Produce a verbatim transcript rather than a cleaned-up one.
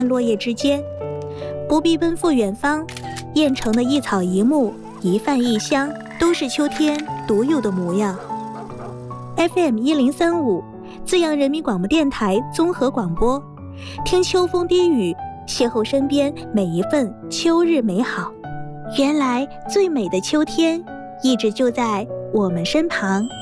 落叶之间，不必奔赴远方，燕城的一草一木、一饭一香，都是秋天独有的模样。F M 一零三五，资阳人民广播电台综合广播，听秋风低语，邂逅身边每一份秋日美好。原来最美的秋天，一直就在我们身旁。